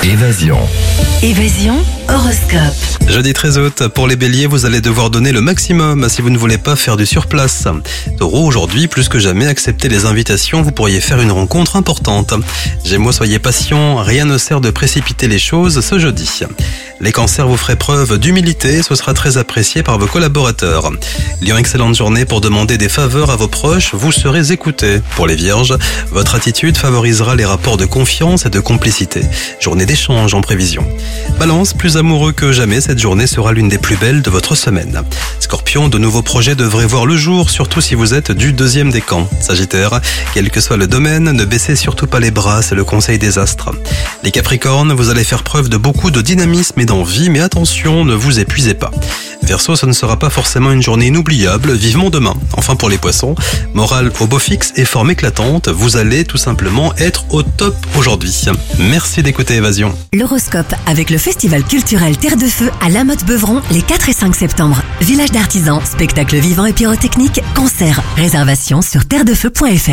Évasion. Évasion, horoscope. Jeudi 13 août, pour les béliers, vous allez devoir donner le maximum si vous ne voulez pas faire du surplace. Taureau, aujourd'hui, plus que jamais, acceptez les invitations, vous pourriez faire une rencontre importante. Gémeaux, soyez patient, rien ne sert de précipiter les choses ce jeudi. Les cancers, vous ferez preuve d'humilité, ce sera très apprécié par vos collaborateurs. Lion, excellente journée pour demander des faveurs à vos proches, vous serez écoutés. Pour les vierges, votre attitude favorisera les rapports de confiance et de complicité. Journée d'échange en prévision. Balance, plus amoureux que jamais, cette journée sera l'une des plus belles de votre semaine. Scorpion, de nouveaux projets devraient voir le jour, surtout si vous êtes du deuxième décan. Sagittaire, quel que soit le domaine, ne baissez surtout pas les bras, c'est le conseil des astres. Les Capricornes, vous allez faire preuve de beaucoup de dynamisme et d'envie, mais attention, ne vous épuisez pas. Verseau, ce ne sera pas forcément une journée inoubliable, vivement demain. Enfin pour les poissons, morale au beau fixe et forme éclatante, vous allez tout simplement être au top aujourd'hui. Merci d'écouter Évasion. L'horoscope avec le festival culturel Terre de Feu à La Motte-Beuvron les 4 et 5 septembre. Village d'artisans, spectacles vivants et pyrotechniques, concerts, réservations sur terredefeu.fr.